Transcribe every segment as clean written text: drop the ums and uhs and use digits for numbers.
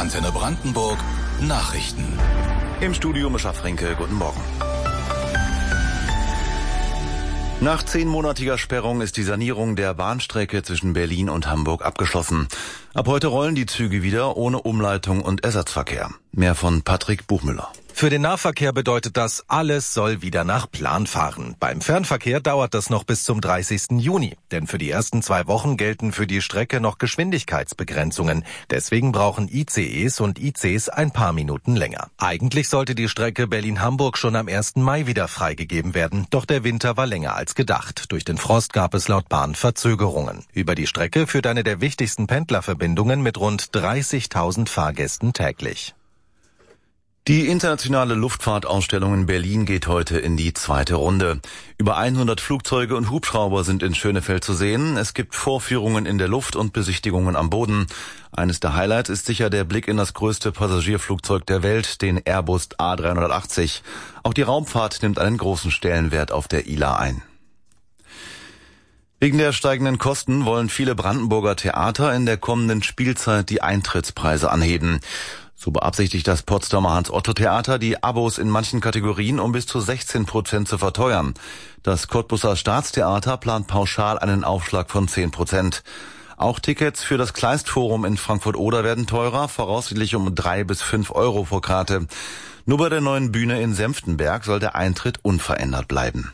Antenne Brandenburg Nachrichten. Im Studio Mischa Frenke, guten Morgen. Nach 10-monatiger Sperrung ist die Sanierung der Bahnstrecke zwischen Berlin und Hamburg abgeschlossen. Ab heute rollen die Züge wieder ohne Umleitung und Ersatzverkehr. Mehr von Patrick Buchmüller. Für den Nahverkehr bedeutet das, alles soll wieder nach Plan fahren. Beim Fernverkehr dauert das noch bis zum 30. Juni. Denn für die ersten 2 Wochen gelten für die Strecke noch Geschwindigkeitsbegrenzungen. Deswegen brauchen ICEs und ICs ein paar Minuten länger. Eigentlich sollte die Strecke Berlin-Hamburg schon am 1. Mai wieder freigegeben werden. Doch der Winter war länger als gedacht. Durch den Frost gab es laut Bahn Verzögerungen. Über die Strecke führt eine der wichtigsten Pendlerverbindungen mit rund 30.000 Fahrgästen täglich. Die internationale Luftfahrtausstellung in Berlin geht heute in die 2. Runde. Über 100 Flugzeuge und Hubschrauber sind in Schönefeld zu sehen. Es gibt Vorführungen in der Luft und Besichtigungen am Boden. Eines der Highlights ist sicher der Blick in das größte Passagierflugzeug der Welt, den Airbus A380. Auch die Raumfahrt nimmt einen großen Stellenwert auf der ILA ein. Wegen der steigenden Kosten wollen viele Brandenburger Theater in der kommenden Spielzeit die Eintrittspreise anheben. So beabsichtigt das Potsdamer Hans-Otto-Theater, die Abos in manchen Kategorien um bis zu 16% zu verteuern. Das Cottbuser Staatstheater plant pauschal einen Aufschlag von 10%. Auch Tickets für das Kleistforum in Frankfurt-Oder werden teurer, voraussichtlich um 3 bis 5 Euro pro Karte. Nur bei der neuen Bühne in Senftenberg soll der Eintritt unverändert bleiben.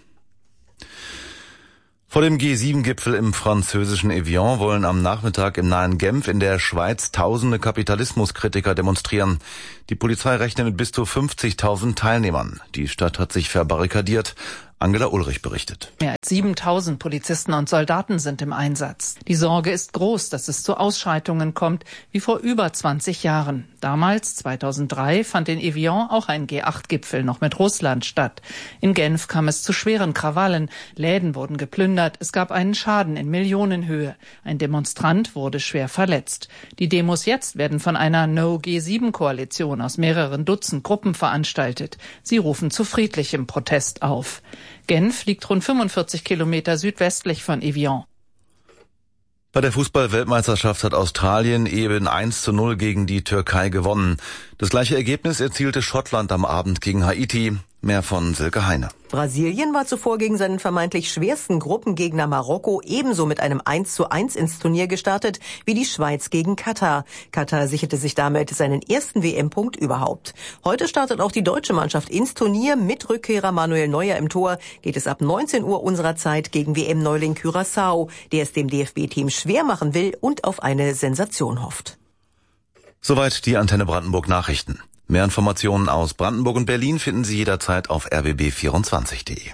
Vor dem G7-Gipfel im französischen Evian wollen am Nachmittag im nahen Genf in der Schweiz tausende Kapitalismuskritiker demonstrieren. Die Polizei rechnet mit bis zu 50.000 Teilnehmern. Die Stadt hat sich verbarrikadiert. Angela Ulrich berichtet. Mehr als 7.000 Polizisten und Soldaten sind im Einsatz. Die Sorge ist groß, dass es zu Ausschreitungen kommt, wie vor über 20 Jahren. Damals, 2003, fand in Evian auch ein G8-Gipfel noch mit Russland statt. In Genf kam es zu schweren Krawallen. Läden wurden geplündert. Es gab einen Schaden in Millionenhöhe. Ein Demonstrant wurde schwer verletzt. Die Demos jetzt werden von einer No-G7-Koalition aus mehreren Dutzend Gruppen veranstaltet. Sie rufen zu friedlichem Protest auf. Genf liegt rund 45 Kilometer südwestlich von Evian. Bei der Fußball-Weltmeisterschaft hat Australien eben 1:0 gegen die Türkei gewonnen. Das gleiche Ergebnis erzielte Schottland am Abend gegen Haiti. Mehr von Silke Heine. Brasilien war zuvor gegen seinen vermeintlich schwersten Gruppengegner Marokko ebenso mit einem 1:1 ins Turnier gestartet wie die Schweiz gegen Katar. Katar sicherte sich damit seinen ersten WM-Punkt überhaupt. Heute startet auch die deutsche Mannschaft ins Turnier. Mit Rückkehrer Manuel Neuer im Tor geht es ab 19 Uhr unserer Zeit gegen WM-Neuling Curaçao, der es dem DFB-Team schwer machen will und auf eine Sensation hofft. Soweit die Antenne Brandenburg Nachrichten. Mehr Informationen aus Brandenburg und Berlin finden Sie jederzeit auf rbb24.de.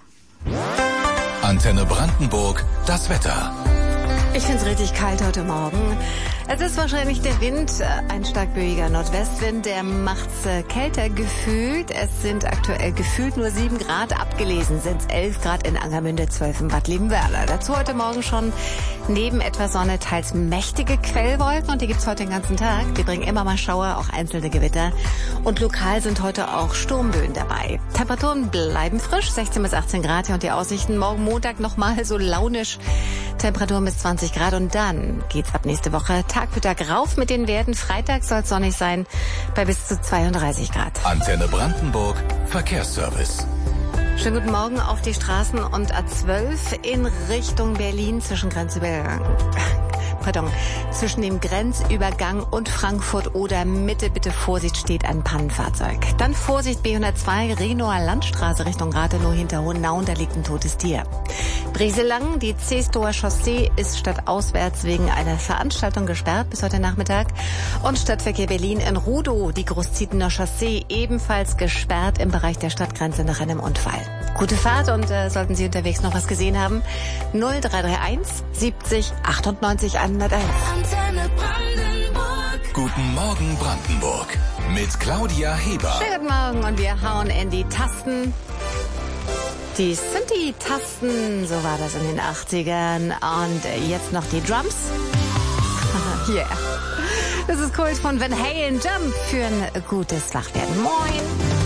Antenne Brandenburg, das Wetter. Ich finde es richtig kalt heute Morgen. Es ist wahrscheinlich der Wind, ein stark böiger Nordwestwind, der macht's kälter gefühlt. Es sind aktuell gefühlt nur 7 Grad, abgelesen sind es 11 Grad in Angermünde, 12 in Bad Liebenwerda. Dazu heute Morgen schon neben etwas Sonne teils mächtige Quellwolken und die gibt's heute den ganzen Tag. Die bringen immer mal Schauer, auch einzelne Gewitter. Und lokal sind heute auch Sturmböen dabei. Temperaturen bleiben frisch, 16 bis 18 Grad hier und die Aussichten morgen Montag nochmal so launisch. Temperaturen bis 20 Grad und dann geht's ab nächste Woche Tag für Tag rauf mit den Werten. Freitag soll es sonnig sein bei bis zu 32 Grad. Antenne Brandenburg, Verkehrsservice. Schönen guten Morgen auf die Straßen und A12 in Richtung Berlin zwischen zwischen dem Grenzübergang und Frankfurt oder Mitte. Bitte Vorsicht, steht ein Pannenfahrzeug. Dann Vorsicht, B102, Renoer Landstraße Richtung Rathenow hinter Hohenau, da liegt ein totes Tier. Brieselang, die Zestower Chaussee ist stadtauswärts wegen einer Veranstaltung gesperrt bis heute Nachmittag. Und Stadtverkehr Berlin in Rudow, die Großzietener Chaussee, ebenfalls gesperrt im Bereich der Stadtgrenze nach einem Unfall. Gute Fahrt und sollten Sie unterwegs noch was gesehen haben, 0331 70 98 101. Antenne Brandenburg. Guten Morgen Brandenburg mit Claudia Heber. Schönen guten Morgen und wir hauen in die Tasten. Dies sind die Tasten, so war das in den 80ern. Und jetzt noch die Drums. Yeah. Das ist Kult von Van Halen, Jump für ein gutes Wachwerden. Moin.